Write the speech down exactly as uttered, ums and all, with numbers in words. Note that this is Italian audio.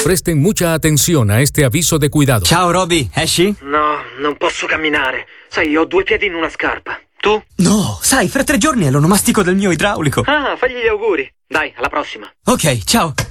Presten mucha atención a este aviso de cuidado. Ciao Roby, esci? No, non posso camminare. Sai, ho due piedi in una scarpa. Tu? No, sai, fra tre giorni è l'onomastico del mio idraulico. Ah, fagli gli auguri. Dai, alla prossima. Ok, ciao.